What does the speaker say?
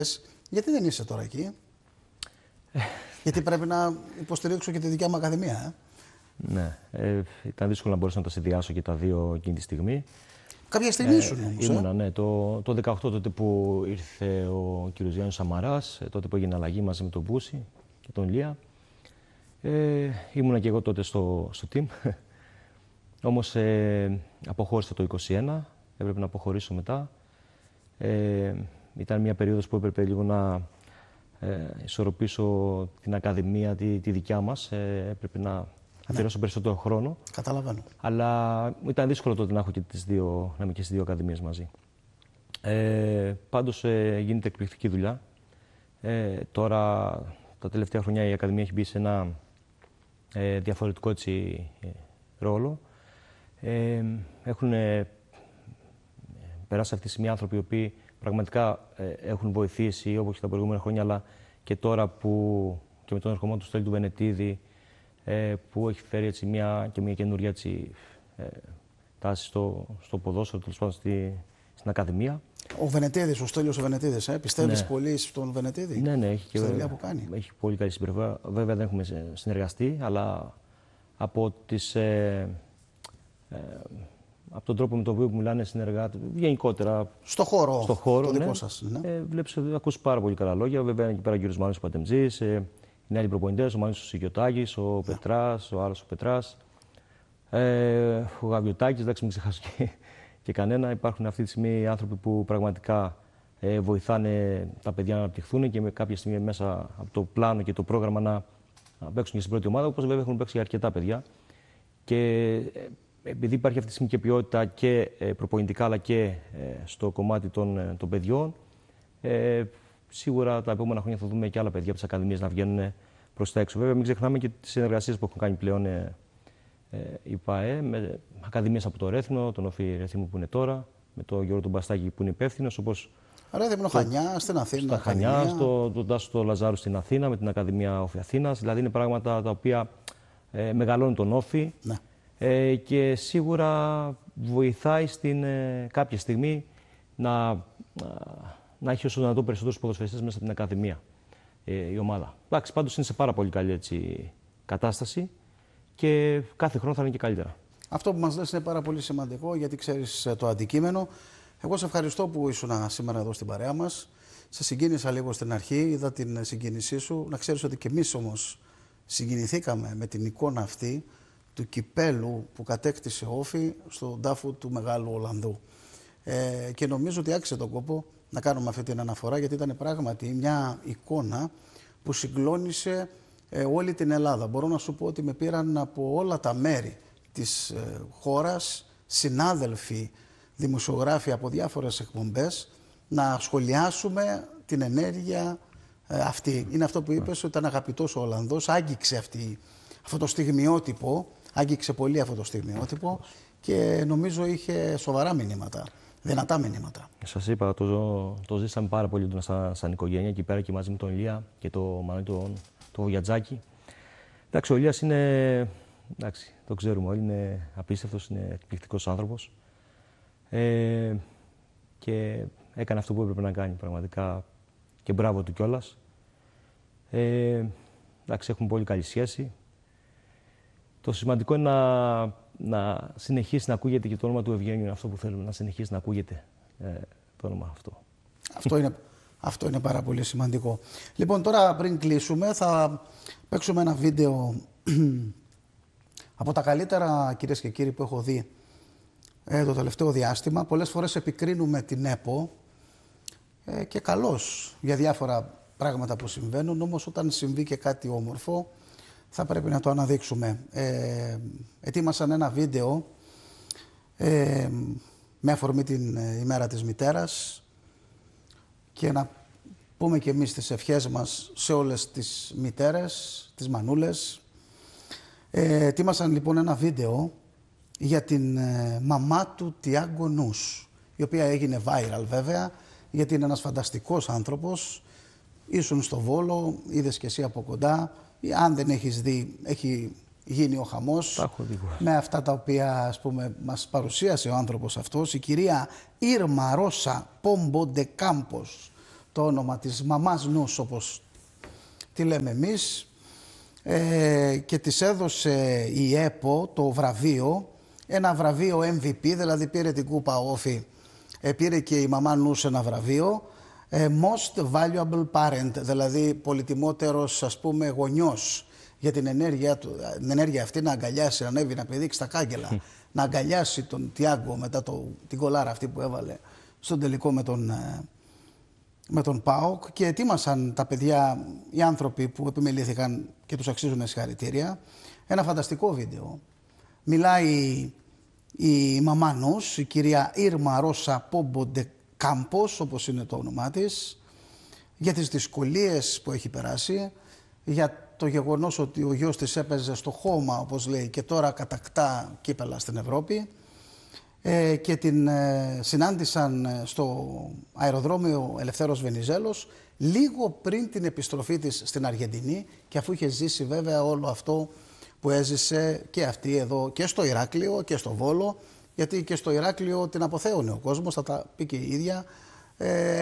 Γιατί δεν είσαι τώρα εκεί? Γιατί πρέπει να υποστηρίξω και τη δικιά μου ακαδημία. Ναι, ήταν δύσκολο να μπορέσω να τα συνδυάσω και τα δύο εκείνη τη στιγμή. Κάποια στιγμή ήσουν όμως. Ήμουνα, ναι. Το 18 τότε που ήρθε ο κ. Γιάννης Σαμαράς, τότε που έγινε αλλαγή μαζί με τον Μπούση και τον Λία. Ήμουνα και εγώ τότε στο team. Όμως αποχώρησα το 21, έπρεπε να αποχωρήσω μετά. Ήταν μια περίοδος που έπρεπε λίγο να ισορροπήσω την ακαδημία, τη δικιά μας. Έπρεπε να αφιερώσω περισσότερο χρόνο. Καταλαβαίνω. Αλλά ήταν δύσκολο τότε να έχω και να είμαι και στις δύο ακαδημίες μαζί. Πάντως γίνεται εκπληκτική δουλειά. Τώρα, τα τελευταία χρόνια η Ακαδημία έχει μπει σε ένα διαφορετικό έτσι, ρόλο. Έχουν περάσει αυτή τη στιγμή άνθρωποι οι οποίοι πραγματικά έχουν βοηθήσει όπως και τα προηγούμενα χρόνια, αλλά και τώρα που και με τον ερχομό του Στέλιου του Βενετίδη, που έχει φέρει έτσι, μια καινούργια έτσι, τάση στο ποδόσφαιρο, τέλος πάντων στην Ακαδημία. Ο Βενετίδης, ο Στέλιος ο Βενετίδης, πιστεύεις Ναι. πολύ στον Βενετίδη? Ναι, έχει στη δουλειά που κάνει. Έχει πολύ καλή συμπεριφορά. Βέβαια δεν έχουμε συνεργαστεί, αλλά από από τον τρόπο με τον οποίο μιλάνε συνεργάτες, γενικότερα. Στο χώρο το δικό ναι, σας. Ναι. Βλέπεις ότι ακούς πάρα πολύ καλά λόγια. Βέβαια είναι εκεί πέρα ο κ. Μάνος Πατεμτζής, είναι άλλοι προπονητές, ο Μάνος ο Σικιωτάκης, ο Πετράς, ο άλλος ο Πετράς, ο Γαβιωτάκης, εντάξει μην ξεχάσω και κανένα. Υπάρχουν αυτή τη στιγμή άνθρωποι που πραγματικά βοηθάνε τα παιδιά να αναπτυχθούν και με κάποια στιγμή μέσα από το πλάνο και το πρόγραμμα να παίξουν και στην πρώτη ομάδα, όπως βέβαια έχουν παίξει αρκετά παιδιά. Και επειδή υπάρχει αυτή τη στιγμή και ποιότητα και προπονητικά αλλά και στο κομμάτι των παιδιών, σίγουρα τα επόμενα χρόνια θα δούμε και άλλα παιδιά από τις ακαδημίες να βγαίνουν προς τα έξω. Βέβαια, μην ξεχνάμε και τις συνεργασίες που έχουν κάνει πλέον η ΠΑΕ με ακαδημίες από το Ρέθυμνο, τον Όφη Ρεθύμου που είναι τώρα, με τον Γιώργο τον Μπαστάκη που είναι υπεύθυνος. Ρέθυμνο, Χανιά, στην Αθήνα. Στα Χανιά, τον Τάσο Λαζάρου στην Αθήνα, με την Ακαδημία Όφη Αθήνας. Δηλαδή είναι πράγματα τα οποία μεγαλώνουν τον Όφη. Ναι. Και σίγουρα βοηθάει κάποια στιγμή να έχει όσο δυνατόν περισσότερους ποδοσφαιριστές μέσα από την Ακαδημία η ομάδα. Εντάξει, πάντως είναι σε πάρα πολύ καλή έτσι, κατάσταση και κάθε χρόνο θα είναι και καλύτερα. Αυτό που μας λες είναι πάρα πολύ σημαντικό γιατί ξέρεις το αντικείμενο. Εγώ σε ευχαριστώ που ήσουν σήμερα εδώ στην παρέα μας. Σε συγκίνησα λίγο στην αρχή, είδα την συγκίνησή σου. Να ξέρεις ότι και εμείς όμως συγκινηθήκαμε με την εικόνα αυτή του κυπέλου που κατέκτησε ο Όφη στον τάφο του Μεγάλου Ολλανδού. Και νομίζω ότι άξιζε τον κόπο να κάνουμε αυτή την αναφορά γιατί ήταν πράγματι μια εικόνα που συγκλώνησε όλη την Ελλάδα. Μπορώ να σου πω ότι με πήραν από όλα τα μέρη της χώρας συνάδελφοι, δημοσιογράφοι από διάφορες εκπομπές να σχολιάσουμε την ενέργεια αυτή. Είναι αυτό που είπες, ότι ήταν αγαπητός ο Ολλανδός, άγγιξε αυτό το στιγμιότυπο, άγγιξε πολύ αυτό το στιγμιότυπο και νομίζω είχε σοβαρά μηνύματα, δυνατά μηνύματα. Σας είπα, το ζήσαμε πάρα πολύ σαν οικογένεια εκεί πέρα και μαζί με τον Ηλία και το Μανώλη το Βιατζάκη. Εντάξει, ο Ηλίας είναι, εντάξει, το ξέρουμε όλοι, είναι απίστευτος, είναι εκπληκτικός άνθρωπος και έκανε αυτό που έπρεπε να κάνει πραγματικά και μπράβο του κιόλας. Εντάξει, έχουμε πολύ καλή σχέση. Το σημαντικό είναι να συνεχίσει να ακούγεται και το όνομα του Ευγένιου, είναι αυτό που θέλουμε, να συνεχίσει να ακούγεται το όνομα αυτό. Αυτό είναι πάρα πολύ σημαντικό. Λοιπόν, τώρα πριν κλείσουμε θα παίξουμε ένα βίντεο από τα καλύτερα, κυρίες και κύριοι, που έχω δει το τελευταίο διάστημα. Πολλές φορές επικρίνουμε την ΕΠΟ και καλώς για διάφορα πράγματα που συμβαίνουν, όμως όταν συμβεί και κάτι όμορφο θα πρέπει να το αναδείξουμε. Ετοίμασαν ένα βίντεο με αφορμή την ημέρα της μητέρας και να πούμε και εμείς τις ευχές μας σε όλες τις μητέρες, τις μανούλες. Ετοίμασαν λοιπόν ένα βίντεο για την μαμά του Τιάγκο Νους, η οποία έγινε viral βέβαια, γιατί είναι ένας φανταστικός άνθρωπος. Ήσουν στο Βόλο, είδες και εσύ από κοντά. Αν δεν έχεις δει, έχει γίνει ο χαμός με αυτά τα οποία ας πούμε, μας παρουσίασε ο άνθρωπος αυτός. Η κυρία Ήρμα Ρώσα Πόμπο ντε Κάμπος, το όνομα της μαμάς Νους, όπως τη λέμε εμείς, και της έδωσε η ΕΠΟ το βραβείο, ένα βραβείο MVP, δηλαδή πήρε την κούπα όφη, πήρε και η μαμά Νους ένα βραβείο, Most Valuable Parent, δηλαδή πολυτιμότερος, ας πούμε, γονιός, για την ενέργεια αυτή να αγκαλιάσει, να ανέβει, να πηδήξει τα κάγκελα, να αγκαλιάσει τον Τιάγκο μετά την κολάρα αυτή που έβαλε στον τελικό με τον ΠΑΟΚ, και ετοίμασαν τα παιδιά, οι άνθρωποι που επιμελήθηκαν και τους αξίζουν συγχαρητήρια, ένα φανταστικό βίντεο. Μιλάει η μαμά Νους, η κυρία Ήρμα Ρώσα Πόμποντε Κάμπος, όπως είναι το όνομά της, για τις δυσκολίες που έχει περάσει, για το γεγονός ότι ο γιος της έπαιζε στο χώμα, όπως λέει, και τώρα κατακτά κύπελα στην Ευρώπη, και την συνάντησαν στο αεροδρόμιο Ελευθέρος Βενιζέλος λίγο πριν την επιστροφή της στην Αργεντινή, και αφού είχε ζήσει βέβαια όλο αυτό που έζησε και αυτή εδώ και στο Ηράκλειο και στο Βόλο, γιατί και στο Ηράκλειο την αποθέωνε ο κόσμος, θα τα πει και η ίδια.